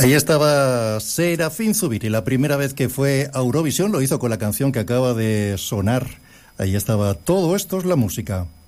Ahí estaba Serafín Zubiri, la primera vez que fue a Eurovisión lo hizo con la canción que acaba de sonar. Ahí estaba Todo esto es la música.